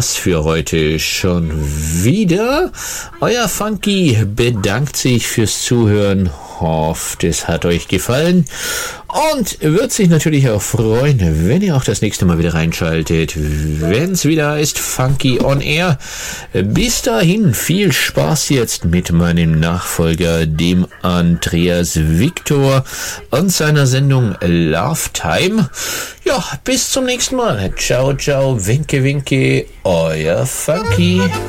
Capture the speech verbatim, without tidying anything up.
Für heute schon wieder. Euer Funky bedankt sich fürs Zuhören. Hofft, es hat euch gefallen und wird sich natürlich auch freuen, wenn ihr auch das nächste Mal wieder reinschaltet, wenn es wieder ist Funky on Air. Bis dahin viel Spaß jetzt mit meinem Nachfolger, dem Andreas Victor und seiner Sendung Love Time. Ja, bis zum nächsten Mal. Ciao, ciao, winke, winke, euer Funky.